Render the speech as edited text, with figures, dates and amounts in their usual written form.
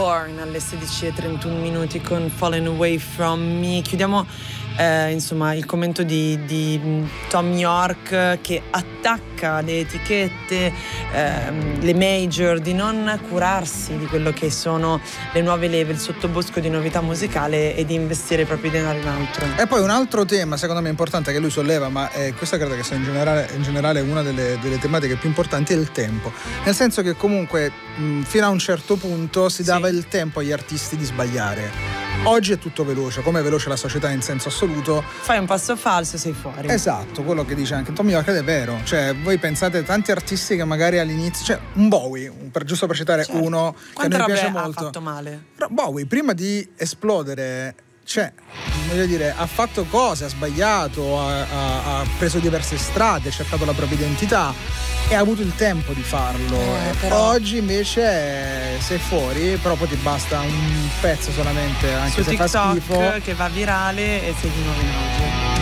Korn alle 16:31 con Fallen Away From Me. Chiudiamo insomma il commento di Thom Yorke, che attacca le etichette, le major, di non curarsi di quello che sono le nuove leve, il sottobosco di novità musicale, e di investire i propri denari in altro. E poi un altro tema secondo me importante che lui solleva, ma questa credo che sia in generale una delle tematiche più importanti, è il tempo, nel senso che comunque fino a un certo punto si dava il tempo agli artisti di sbagliare. Oggi è tutto veloce, come è veloce la società in senso assoluto. Fai un passo falso e sei fuori. Esatto, quello che dice anche Thom Yorke ed è vero. Cioè, voi pensate tanti artisti che magari all'inizio, cioè un Bowie, giusto per citare uno che a noi piace molto. Ha fatto male? Però Bowie prima di esplodere, cioè, voglio dire, ha fatto cose, ha sbagliato, ha preso diverse strade, ha cercato la propria identità e ha avuto il tempo di farlo. Però... Oggi invece sei fuori, però poi ti basta un pezzo solamente, anche su se TikTok, fa schifo, che va virale, e sei di nuovo in auge.